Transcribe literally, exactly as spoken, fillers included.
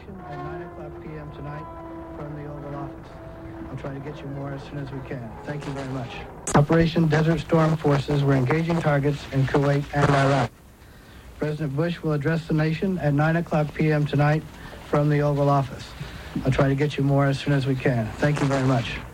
nation at nine o'clock p.m. tonight from the Oval Office. I'll try to get you more as soon as we can. Thank you very much. Operation Desert Storm forces were engaging targets in Kuwait and Iraq. President Bush will address the nation at nine o'clock p.m. tonight from the Oval Office. I'll try to get you more as soon as we can. Thank you very much.